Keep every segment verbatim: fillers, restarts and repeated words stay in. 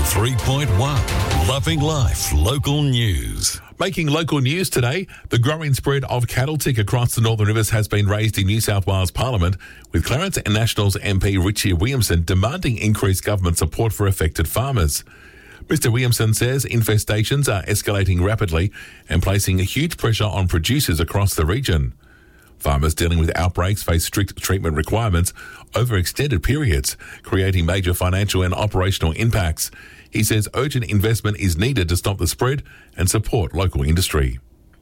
three point one. Loving Life Local News. Making local news today, the growing spread of cattle tick across the Northern Rivers has been raised in New South Wales Parliament, with Clarence and Nationals M P Richie Williamson demanding increased government support for affected farmers. Mister Williamson says infestations are escalating rapidly and placing a huge pressure on producers across the region. Farmers dealing with outbreaks face strict treatment requirements over extended periods, creating major financial and operational impacts. He says urgent investment is needed to stop the spread and support local industry.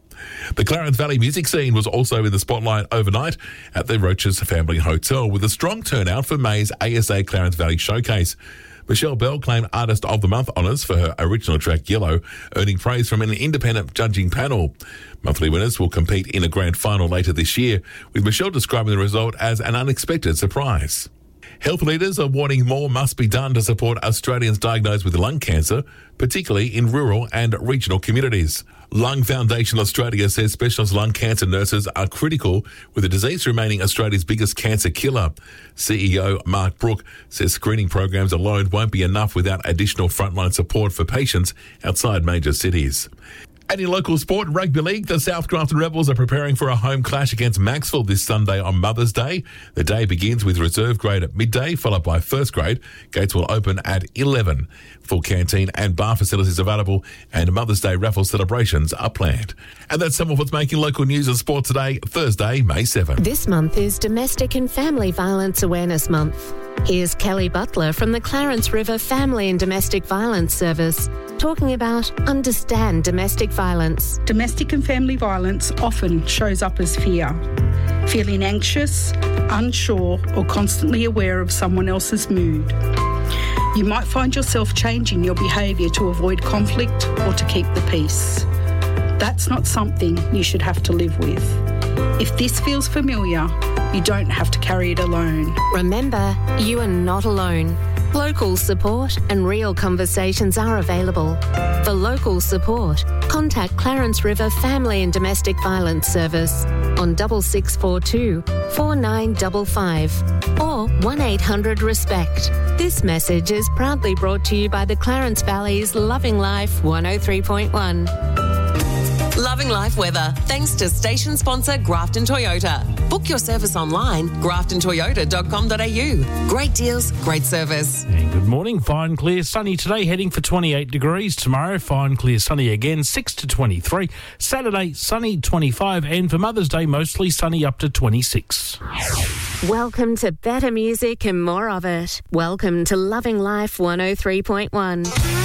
The Clarence Valley music scene was also in the spotlight overnight at the Roaches Family Hotel with a strong turnout for May's A S A Clarence Valley Showcase. Michelle Bell claimed Artist of the Month honours for her original track Yellow, earning praise from an independent judging panel. Monthly winners will compete in a grand final later this year, with Michelle describing the result as an unexpected surprise. Health leaders are warning more must be done to support Australians diagnosed with lung cancer, particularly in rural and regional communities. Lung Foundation Australia says specialist lung cancer nurses are critical, with the disease remaining Australia's biggest cancer killer. C E O Mark Brook says screening programs alone won't be enough without additional frontline support for patients outside major cities. And in local sport, rugby league, the South Grafton Rebels are preparing for a home clash against Maxwell this Sunday on Mother's Day. The day begins with reserve grade at midday, followed by first grade. Gates will open at eleven. Full canteen and bar facilities available, and Mother's Day raffle celebrations are planned. And that's some of what's making local news and sport today, Thursday, May seventh. This month is Domestic and Family Violence Awareness Month. Here's Kelly Butler from the Clarence River Family and Domestic Violence Service, talking about Understand Domestic Violence. Domestic and family violence often shows up as fear. Feeling anxious, unsure, or constantly aware of someone else's mood. You might find yourself changing your behaviour to avoid conflict or to keep the peace. That's not something you should have to live with. If this feels familiar, you don't have to carry it alone. Remember, you are not alone. Local support and real conversations are available. For local support, contact Clarence River Family and Domestic Violence Service on six six four two, four nine five five or one eight hundred RESPECT. This message is proudly brought to you by the Clarence Valley's Loving Life one oh three point one. Loving Life weather, thanks to station sponsor Grafton Toyota. Book your service online, grafton toyota dot com dot a u. Great deals, great service. And good morning. Fine, clear, sunny today, heading for twenty-eight degrees. Tomorrow, fine, clear, sunny again, six to twenty-three. Saturday, sunny, twenty-five. And for Mother's Day, mostly sunny, up to twenty-six. Welcome to better music and more of it. Welcome to Loving Life one oh three point one.